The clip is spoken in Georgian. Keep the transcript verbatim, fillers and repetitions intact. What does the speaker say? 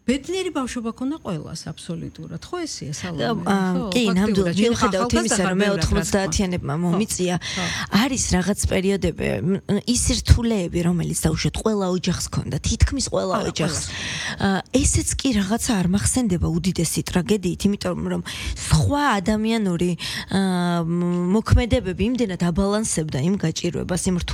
ბედნიერი ბავშვობა ქონდა ყველას აბსოლუტურად, ხო ესეა სალომე? კი, ნამდვილად მიუხედავად იმისა, რომ მე ოთხმოცდაათიანებმა მომიწია, არის რაღაც პერიოდები, ის რთულეები, რომელიც დაუშვათ ყველა ოჯახს ქონდა, თითქმის ყველა ოჯახს. ესეც კი რაღაცა არ მახსენდება უდიდესი ტრაგედიით, იმიტომ რომ სხვა ადამიანური მოქმედებები იმდენად აბალანსებდა იმ გაჭირვებას, იმ